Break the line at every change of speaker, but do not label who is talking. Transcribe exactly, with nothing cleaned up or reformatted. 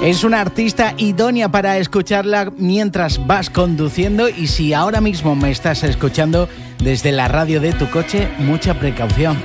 Es una artista idónea para escucharla mientras vas conduciendo, y si ahora mismo me estás escuchando desde la radio de tu coche, mucha precaución.